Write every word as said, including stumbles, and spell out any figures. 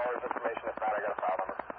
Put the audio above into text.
caller's information. If not, I got a file number.